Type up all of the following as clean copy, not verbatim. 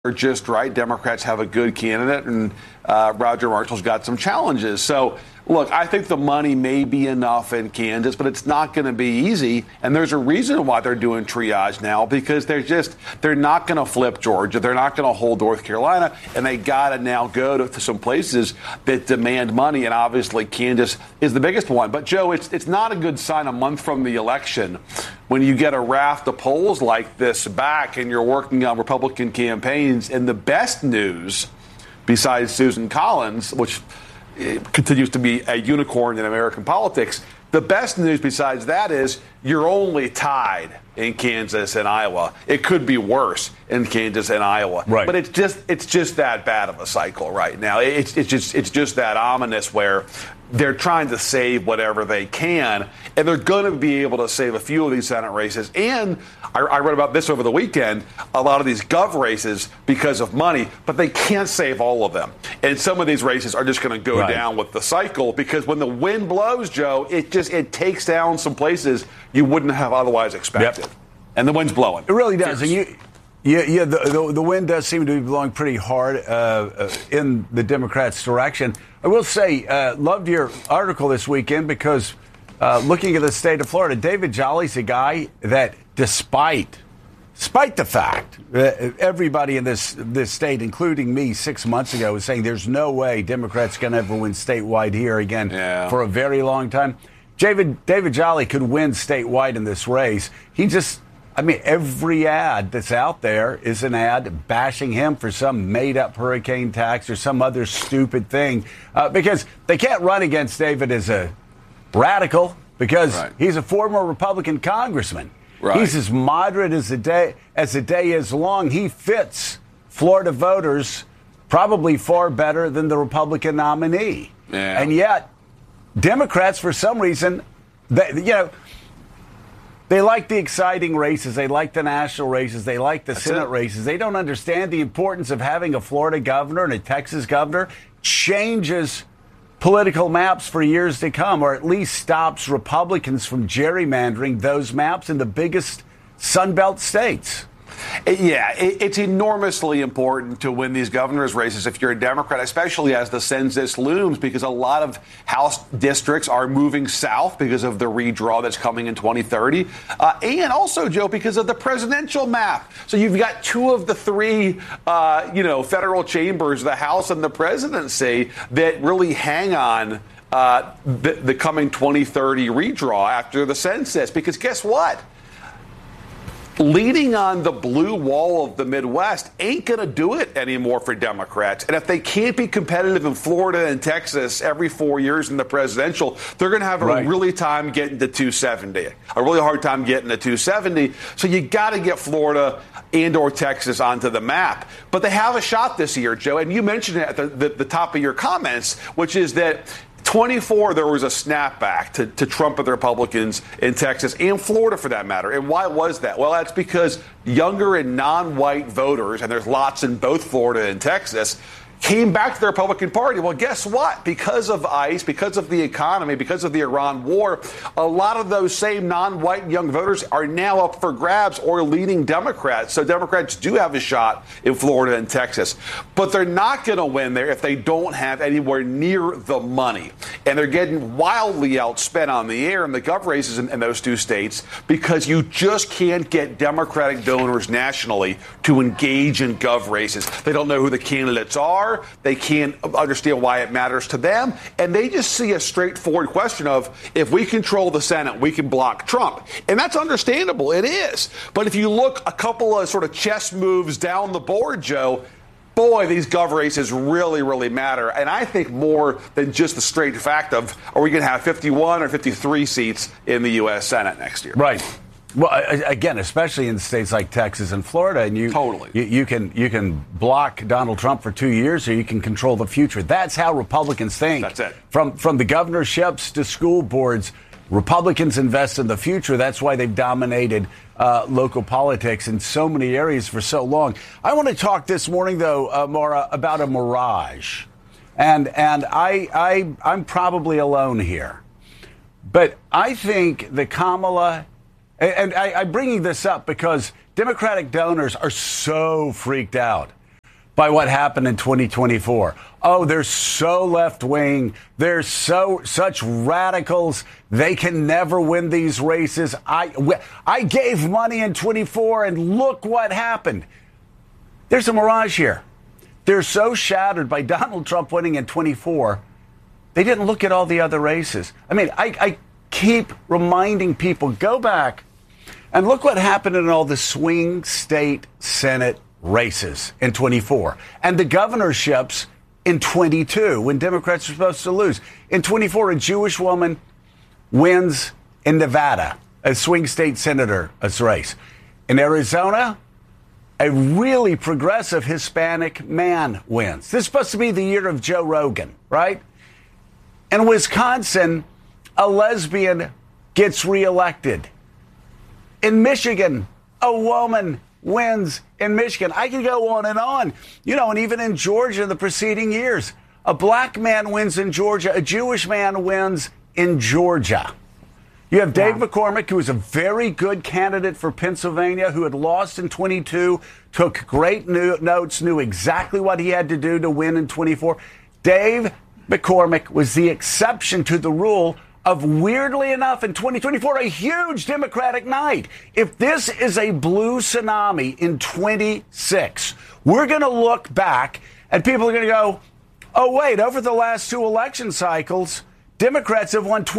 are just right. Democrats have a good candidate, and Roger Marshall's got some challenges. So, look, I think the money may be enough in Kansas, but it's not going to be easy. And there's a reason why they're doing triage now, because they're not going to flip Georgia. They're not going to hold North Carolina. And they got to now go to some places that demand money. And obviously, Kansas is the biggest one. But, Joe, it's not a good sign a month from the election when you get a raft of polls like this back and you're working on Republican campaigns. And the best news, besides Susan Collins, which continues to be a unicorn in American politics, the best news besides that is you're only tied in Kansas and Iowa. It could be worse in Kansas and Iowa. Right. But it's just that bad of a cycle right now. It's just that ominous where they're trying to save whatever they can, and they're going to be able to save a few of these Senate races. And I read about this over the weekend, a lot of these gov races because of money, but they can't save all of them. And some of these races are just going to go down with the cycle, because when the wind blows, Joe, it takes down some places you wouldn't have otherwise expected. Yep. And the wind's blowing. It really does. And the wind does seem to be blowing pretty hard in the Democrats' direction. I will say, loved your article this weekend because looking at the state of Florida, David Jolly's a guy that despite the fact that everybody in this state, including me 6 months ago, was saying there's no way Democrats can ever win statewide here again for a very long time. David Jolly could win statewide in this race. Every ad that's out there is an ad bashing him for some made-up hurricane tax or some other stupid thing, because they can't run against David as a radical because he's a former Republican congressman. Right. He's as moderate as the day is long. He fits Florida voters probably far better than the Republican nominee. Yeah. And yet, Democrats, for some reason, they like the exciting races. They like the national races. They like the Senate races. They don't understand the importance of having a Florida governor and a Texas governor changes political maps for years to come, or at least stops Republicans from gerrymandering those maps in the biggest Sunbelt states. Yeah, it's enormously important to win these governor's races if you're a Democrat, especially as the census looms, because a lot of House districts are moving south because of the redraw that's coming in 2030. And also, Joe, because of the presidential map. So you've got two of the three, federal chambers, the House and the presidency, that really hang on the coming 2030 redraw after the census. Because guess what? Leaning on the blue wall of the Midwest ain't going to do it anymore for Democrats. And if they can't be competitive in Florida and Texas every 4 years in the presidential, they're going to have a really time getting to 270, a really hard time getting to 270. So you got to get Florida and or Texas onto the map. But they have a shot this year, Joe. And you mentioned it at the top of your comments, which is that 24, there was a snapback to Trump and the Republicans in Texas and Florida, for that matter. And why was that? Well, that's because younger and non-white voters, and there's lots in both Florida and Texas, came back to the Republican Party. Well, guess what? Because of ICE, because of the economy, because of the Iran war, a lot of those same non-white young voters are now up for grabs or leading Democrats. So Democrats do have a shot in Florida and Texas. But they're not going to win there if they don't have anywhere near the money. And they're getting wildly outspent on the air in the gov races in those two states because you just can't get Democratic donors nationally to engage in gov races. They don't know who the candidates are. They can't understand why it matters to them. And they just see a straightforward question of, if we control the Senate, we can block Trump. And that's understandable. It is. But if you look a couple of sort of chess moves down the board, Joe, boy, these gov races really, really matter. And I think more than just the straight fact of, are we going to have 51 or 53 seats in the U.S. Senate next year? Right. Well, again, especially in states like Texas and Florida, and you can block Donald Trump for 2 years, or you can control the future. That's how Republicans think. That's it. From the governorships to school boards, Republicans invest in the future. That's why they've dominated local politics in so many areas for so long. I want to talk this morning, though, Maura, about a mirage, and I'm probably alone here, but I think the Kamala. And I'm bringing this up because Democratic donors are so freaked out by what happened in 2024. Oh, they're so left-wing. They're such radicals. They can never win these races. I gave money in 24, and look what happened. There's a mirage here. They're so shattered by Donald Trump winning in 24, they didn't look at all the other races. I mean, I keep reminding people, go back and look what happened in all the swing state Senate races in 24 and the governorships in 22 when Democrats were supposed to lose. In 24, a Jewish woman wins in Nevada, a swing state senator race. In Arizona, a really progressive Hispanic man wins. This is supposed to be the year of Joe Rogan, right? In Wisconsin, a lesbian gets reelected. In Michigan, a woman wins in Michigan. I can go on. And even in Georgia in the preceding years, a black man wins in Georgia. A Jewish man wins in Georgia. You have Dave McCormick, who was a very good candidate for Pennsylvania, who had lost in 22, took great notes, knew exactly what he had to do to win in 24. Dave McCormick was the exception to the rule of, weirdly enough, in 2024, a huge Democratic night. If this is a blue tsunami in 26, we're going to look back and people are going to go, oh, wait, over the last two election cycles, Democrats have won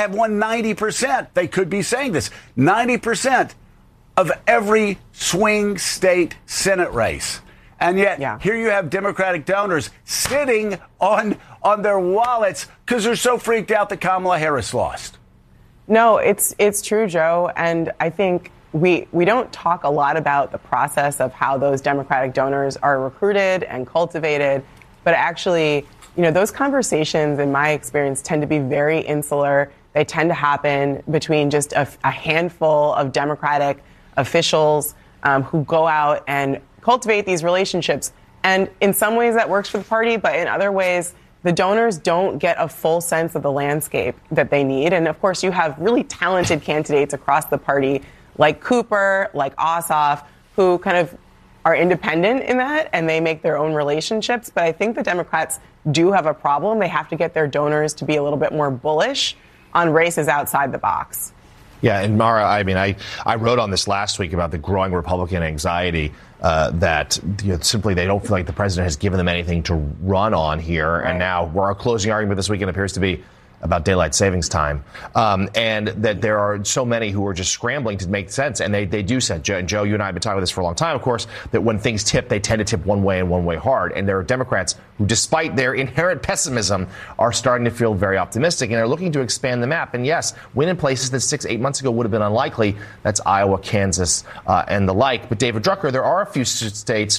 90%. They could be saying this. 90% of every swing state Senate race. And yet, here you have Democratic donors sitting on their wallets because they're so freaked out that Kamala Harris lost. No, it's true, Joe. And I think we don't talk a lot about the process of how those Democratic donors are recruited and cultivated. But actually, those conversations, in my experience, tend to be very insular. They tend to happen between just a handful of Democratic officials who go out and cultivate these relationships. And in some ways that works for the party, but in other ways, the donors don't get a full sense of the landscape that they need. And of course, you have really talented candidates across the party, like Cooper, like Ossoff, who kind of are independent in that, and they make their own relationships. But I think the Democrats do have a problem. They have to get their donors to be a little bit more bullish on races outside the box. Yeah, and Mara, I wrote on this last week about the growing Republican anxiety that simply they don't feel like the president has given them anything to run on here. Right. And now our closing argument this weekend appears to be about daylight savings time, and that there are so many who are just scrambling to make sense. And they do say, Joe, you and I have been talking about this for a long time, of course, that when things tip, they tend to tip one way and one way hard. And there are Democrats who, despite their inherent pessimism, are starting to feel very optimistic and are looking to expand the map. And yes, win in places that 6-8 months ago would have been unlikely. That's Iowa, Kansas, and the like. But David Drucker, there are a few states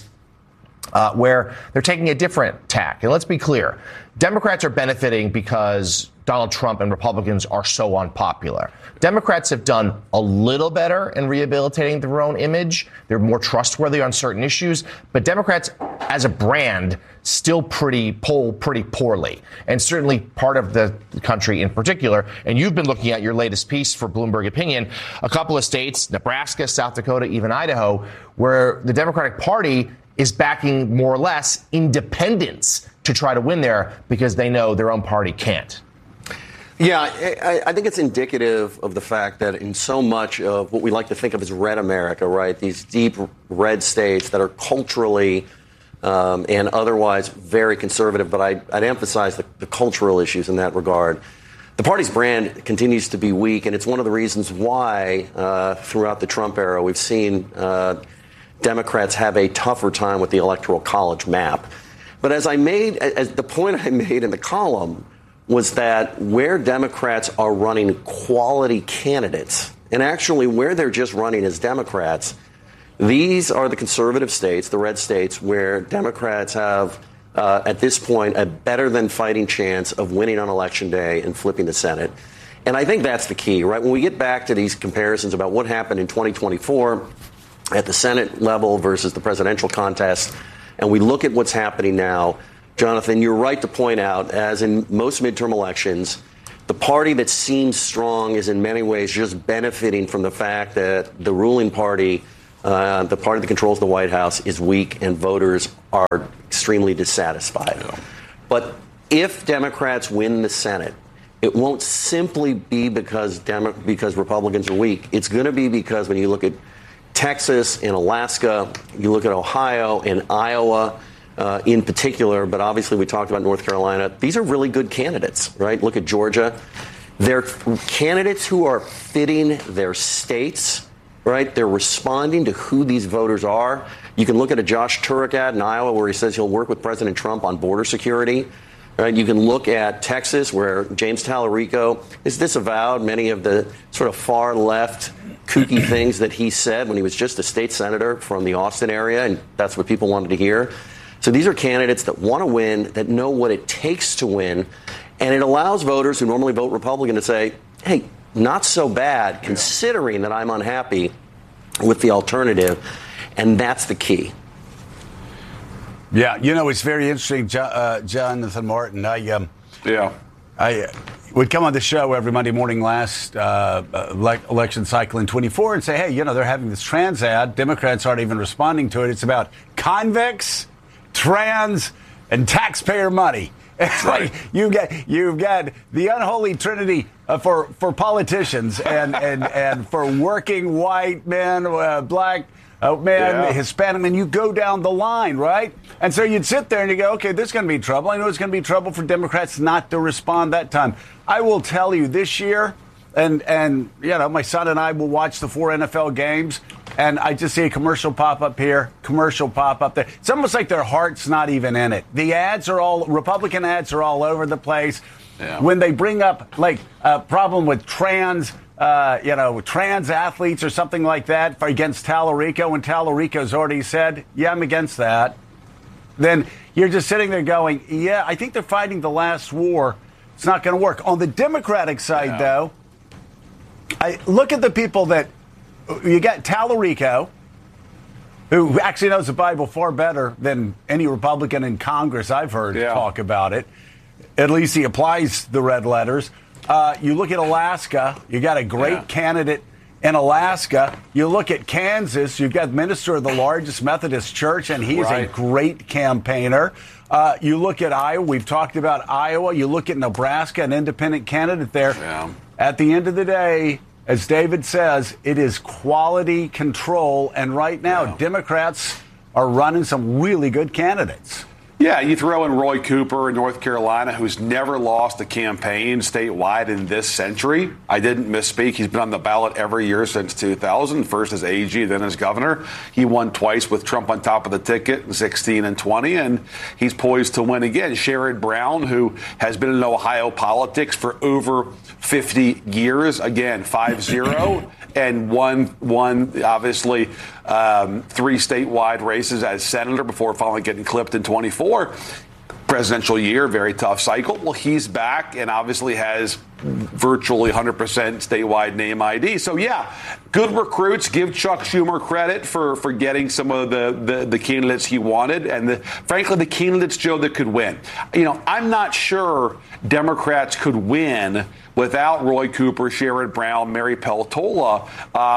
where they're taking a different tack. And let's be clear, Democrats are benefiting because Donald Trump and Republicans are so unpopular. Democrats have done a little better in rehabilitating their own image. They're more trustworthy on certain issues. But Democrats, as a brand, still poll pretty poorly. And certainly part of the country in particular. And you've been looking at your latest piece for Bloomberg Opinion, a couple of states, Nebraska, South Dakota, even Idaho, where the Democratic Party is backing more or less independents to try to win there because they know their own party can't. Yeah, I think it's indicative of the fact that in so much of what we like to think of as red America, right, these deep red states that are culturally and otherwise very conservative, but I'd emphasize the cultural issues in that regard. The party's brand continues to be weak, and it's one of the reasons why throughout the Trump era we've seen Democrats have a tougher time with the Electoral College map. But as the point I made in the column was that where Democrats are running quality candidates, and actually where they're just running as Democrats, these are the conservative states, the red states, where Democrats have, at this point, a better than fighting chance of winning on Election Day and flipping the Senate. And I think that's the key, right? When we get back to these comparisons about what happened in 2024 at the Senate level versus the presidential contest, and we look at what's happening now, Jonathan, you're right to point out, as in most midterm elections, the party that seems strong is in many ways just benefiting from the fact that the ruling party, the party that controls the White House, is weak and voters are extremely dissatisfied. Yeah. But if Democrats win the Senate, it won't simply be because Republicans are weak. It's going to be because when you look at Texas and Alaska, you look at Ohio and Iowa in particular, but obviously we talked about North Carolina. These are really good candidates, right? Look at Georgia. They're candidates who are fitting their states, right? They're responding to who these voters are. You can look at a Josh Turek ad in Iowa where he says he'll work with President Trump on border security. Right? You can look at Texas, where James Tallarico is disavowed many of the sort of far left kooky things that he said when he was just a state senator from the Austin area, and that's what people wanted to hear. So these are candidates that want to win, that know what it takes to win, and it allows voters who normally vote Republican to say, hey, not so bad, considering that I'm unhappy with the alternative, and that's the key. Yeah, it's very interesting, Jonathan Martin. I would come on the show every Monday morning last election cycle in 24 and say, hey, they're having this trans ad. Democrats aren't even responding to it. It's about convicts, trans, and taxpayer money. Right. You've got the unholy trinity for politicians and for working white men, black Hispanic, and you go down the line, right? And so you'd sit there and you go, okay, this is going to be trouble. I know it's going to be trouble for Democrats not to respond that time. I will tell you this year, and my son and I will watch the 4 NFL games, and I just see a commercial pop up here, commercial pop up there. It's almost like their heart's not even in it. The Republican ads are all over the place. Yeah. When they bring up like a problem with trans athletes or something like that against Tallarico, when Tallarico's already said, yeah, I'm against that, then you're just sitting there going, yeah, I think they're fighting the last war. It's not going to work. On the Democratic side, though, I look at the people that you got. Tallarico, who actually knows the Bible far better than any Republican in Congress I've heard talk about it. At least he applies the red letters. You look at Alaska, you got a great candidate in Alaska. You look at Kansas, you've got minister of the largest Methodist church, and he's a great campaigner. You look at Iowa, we've talked about Iowa. You look at Nebraska, an independent candidate there. Yeah. At the end of the day, as David says, it is quality control, and right now Democrats are running some really good candidates. Yeah, you throw in Roy Cooper in North Carolina, who's never lost a campaign statewide in this century. I didn't misspeak. He's been on the ballot every year since 2000, first as AG, then as governor. He won twice with Trump on top of the ticket in 16 and 20, and he's poised to win again. Sherrod Brown, who has been in Ohio politics for over 50 years, again, 5-0. And won obviously 3 statewide races as senator before finally getting clipped in 24. Presidential year, very tough cycle. Well, he's back and obviously has virtually 100% statewide name ID. So, yeah, good recruits. Give Chuck Schumer credit for getting some of the candidates he wanted. And, frankly, the candidates, Joe, that could win. I'm not sure Democrats could win without Roy Cooper, Sherrod Brown, Mary Peltola,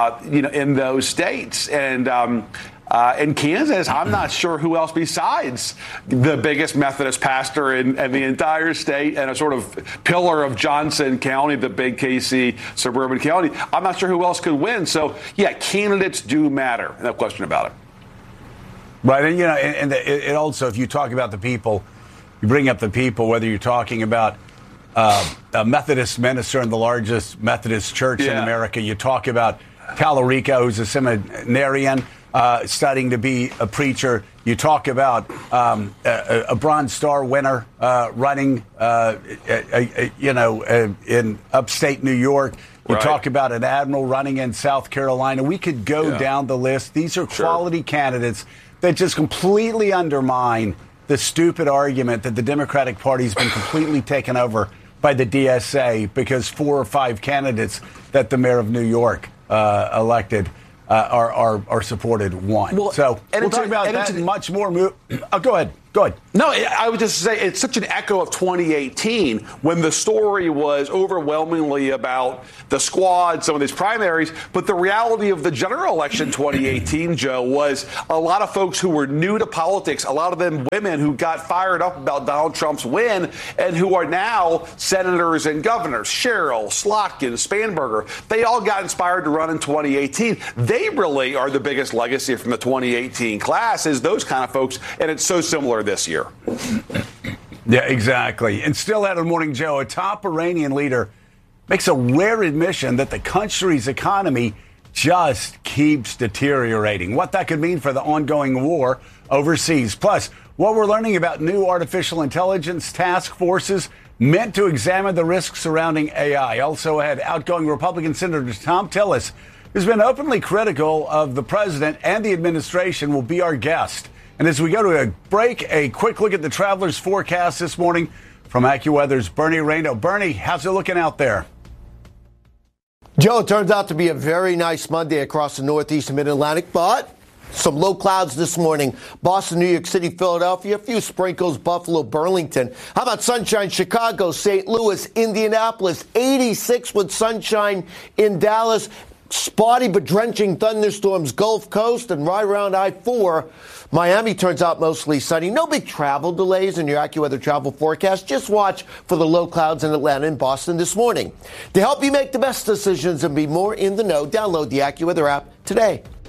in those states. And in Kansas, I'm not sure who else besides the biggest Methodist pastor in the entire state and a sort of pillar of Johnson County, the big KC suburban county. I'm not sure who else could win. So, yeah, candidates do matter. No question about it. Right. And, it also, if you talk about the people, you bring up the people, whether you're talking about a Methodist minister in the largest Methodist church in America. You talk about Tallarico, who's a seminarian studying to be a preacher. You talk about a Bronze Star winner running, in upstate New York. You talk about an admiral running in South Carolina. We could go down the list. These are quality candidates that just completely undermine the stupid argument that the Democratic Party has been completely taken over by the DSA because 4 or 5 candidates that the mayor of New York elected are supported won. Well, so we'll talk about that much more. Go ahead. Go ahead. No, I would just say it's such an echo of 2018 when the story was overwhelmingly about the squad, some of these primaries. But the reality of the general election 2018, Joe, was a lot of folks who were new to politics, a lot of them women who got fired up about Donald Trump's win and who are now senators and governors. Sherrill, Slotkin, Spanberger, they all got inspired to run in 2018. They really are the biggest legacy from the 2018 class is those kind of folks. And it's so similar this year. Yeah, exactly. And still out of Morning Joe, a top Iranian leader makes a rare admission that the country's economy just keeps deteriorating. What that could mean for the ongoing war overseas. Plus, what we're learning about new artificial intelligence task forces meant to examine the risks surrounding AI. Also ahead, outgoing Republican Senator Thom Tillis, who's been openly critical of the president and the administration, will be our guest. And as we go to a break, a quick look at the traveler's forecast this morning from AccuWeather's Bernie Rayno. Bernie, how's it looking out there? Joe, it turns out to be a very nice Monday across the Northeast and Mid-Atlantic, but some low clouds this morning. Boston, New York City, Philadelphia, a few sprinkles, Buffalo, Burlington. How about sunshine? Chicago, St. Louis, Indianapolis, 86 with sunshine in Dallas. Spotty but drenching thunderstorms, Gulf Coast, and right around I-4. Miami turns out mostly sunny. No big travel delays in your AccuWeather travel forecast. Just watch for the low clouds in Atlanta and Boston this morning. To help you make the best decisions and be more in the know, download the AccuWeather app today.